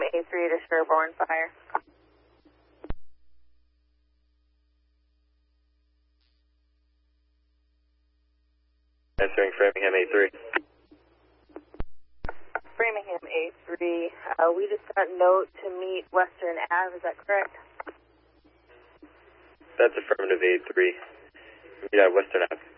A3 to Sherborne Fire. Answering Framingham A3. Framingham A3, we just got a note to meet Western Ave, is that correct? That's affirmative A3. Meet at Western Ave.